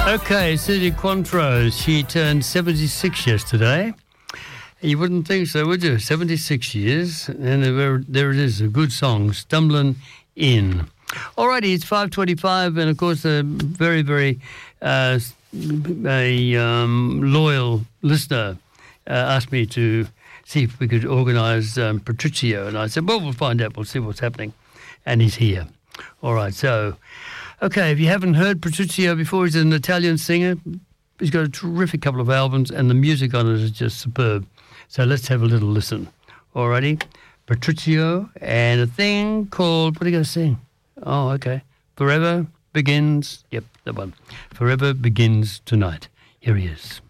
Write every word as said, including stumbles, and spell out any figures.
Okay, Susie Quantrose, she turned seventy-six yesterday. You wouldn't think so, would you? seventy-six years, and there, there it is, a good song, Stumbling In. Alrighty, it's five twenty-five, and of course a very, very uh, a um, loyal listener uh, asked me to see if we could organise um, Patrizio, and I said, well, we'll find out, we'll see what's happening, and he's here. All right, so... Okay, if you haven't heard Patrizio before, he's an Italian singer. He's got a terrific couple of albums, and the music on it is just superb. So let's have a little listen. Alrighty, Patrizio, and a thing called, what are you going to sing? Oh, okay. Forever Begins, yep, the one. Forever Begins Tonight. Here he is.